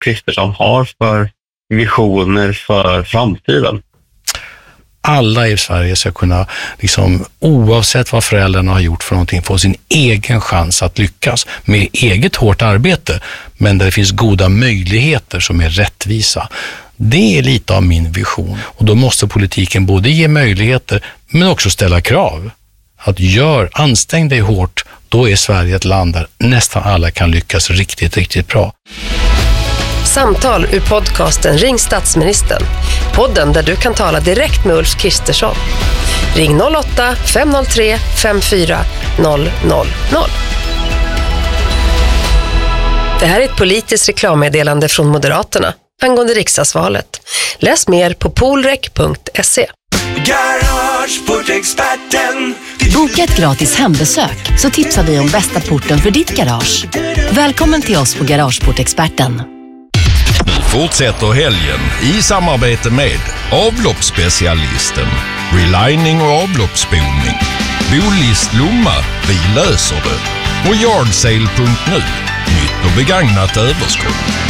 Kristersson har för visioner för framtiden? Alla i Sverige ska kunna, oavsett vad föräldrarna har gjort för någonting, få sin egen chans att lyckas med eget hårt arbete, men där det finns goda möjligheter som är rättvisa. Det är lite av min vision, och då måste politiken både ge möjligheter men också ställa krav. Ansträng dig hårt, då är Sverige ett land där nästan alla kan lyckas riktigt, riktigt bra. Samtal ur podcasten Ring statsministern. Podden där du kan tala direkt med Ulf Kristersson. Ring 08-503 54 000. Det här är ett politiskt reklammeddelande från Moderaterna angående riksdagsvalet. Läs mer på polrek.se. Garageportexperten. Boka ett gratis hembesök så tipsar vi om bästa porten för ditt garage. Välkommen till oss på Garageportexperten. Nu fortsätter helgen i samarbete med avloppsspecialisten, relining och avloppsspolning, Bolist Lomma, vi löser det, och Yardsale.nu, nytt och begagnat överskott.